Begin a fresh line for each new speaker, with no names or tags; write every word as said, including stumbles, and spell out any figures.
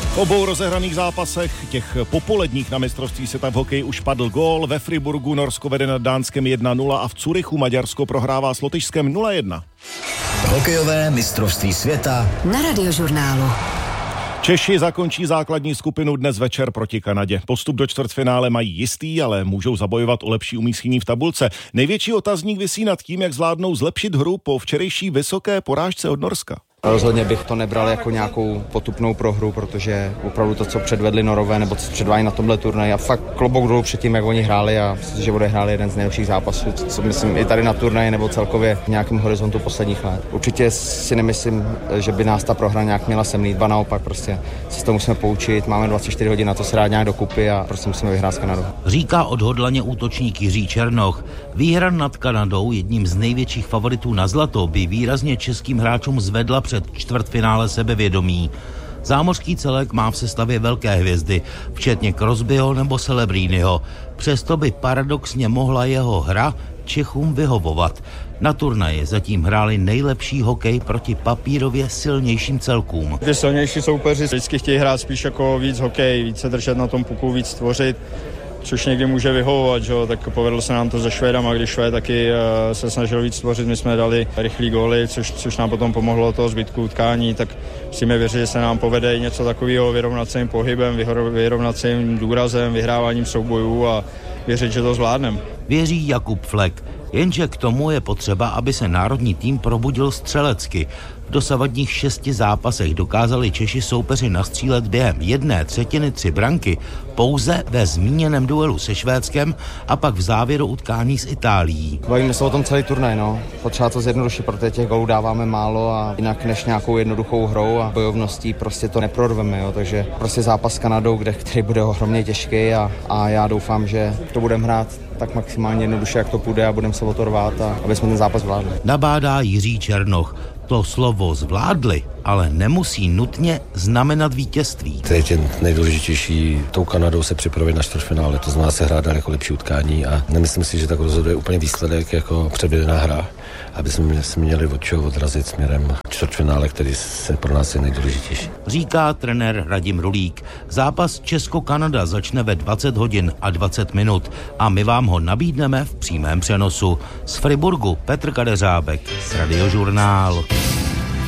V obou rozehraných zápasech, těch popoledních na mistrovství světa v hokeji, už padl gól. Ve Friburgu Norsko vede nad Dánskem jedna nula a v Curychu Maďarsko prohrává s Lotyšskem nula jedna.
Hokejové mistrovství světa
na Radiožurnálu.
Češi zakončí základní skupinu dnes večer proti Kanadě. Postup do čtvrtfinále mají jistý, ale můžou zabojovat o lepší umístění v tabulce. Největší otazník visí nad tím, jak zvládnou zlepšit hru po včerejší vysoké porážce od Norska.
Rozhodně bych to nebral jako nějakou potupnou prohru, protože opravdu to, co předvedli Norové, nebo co předvádí na tomhle turnaji, a fakt klobouk dolů před tím, jak oni hráli, a myslím, že bude hráli jeden z nejlepších zápasů, co myslím i tady na turnaji nebo celkově v nějakém horizontu posledních let. Určitě si nemyslím, že by nás ta prohra nějak měla semlít, ba naopak, prostě se z toho musíme poučit, máme dvacet čtyři hodin na to se dát nějak dokupy a prostě musíme vyhrát s Kanadou.
Říká odhodlaně útočník Jiří Černoch. Výhra nad Kanadou, jedním z největších favoritů na zlato, by výrazně českým hráčům zvedla před čtvrtfinále sebevědomí. Zámořský celek má v sestavě velké hvězdy, včetně Crosbyho nebo Celebriniho. Přesto by paradoxně mohla jeho hra Čechům vyhovovat. Na turnaji zatím hráli nejlepší hokej proti papírově silnějším celkům.
Ty silnější soupeři vždycky chtějí hrát spíš jako víc hokej, víc se držet na tom puku, víc tvořit, což někdy může vyhovovat, že? Tak povedlo se nám to se Švédama, když Švéd taky uh, se snažil víc tvořit, my jsme dali rychlý góly, což, což nám potom pomohlo toho zbytku utkání, tak musíme věřit, že se nám povede i něco takového vyrovnacím pohybem, vyrovnacím důrazem, vyhráváním soubojů a věřit, že to zvládneme.
Věří Jakub Flek, jenže k tomu je potřeba, aby se národní tým probudil střelecky. V dosavadních šesti zápasech dokázali Češi soupeři nastřílet během jedné třetiny tři branky pouze ve zmíněném duelu se Švédskem a pak v závěru utkání s Itálií.
Bavíme se o tom celý turnaj, no. Potřeba to zjednodušit, protože těch gólů dáváme málo a jinak než nějakou jednoduchou hrou a bojovností prostě to neprorveme, jo. Takže prostě zápas s Kanadou, kde, který bude ohromně těžký a, a já doufám, že to budeme hrát tak maximálně jednoduše, jak to půjde, a budeme se o to rvát, a aby jsme ten zápas zvládli.
Nabádá Jiří Černoch. To slovo zvládli, ale nemusí nutně znamenat vítězství.
Teď je nejdůležitější tou Kanadou se připravit na čtvrtfinále, to znamená se hrát daleko lepší utkání, a nemyslím si, že tak rozhoduje úplně výsledek jako předvedená hra, aby jsme se měli od čeho odrazit směrem čtvrtfinále, který se pro nás je nejdůležitější.
Říká trenér Radim Rulík. Zápas Česko-Kanada začne ve dvacet hodin a dvacet minut a my vám ho nabídneme v přímém přenosu. Z Friburgu Petr Kadeřábek z Radiožurnál.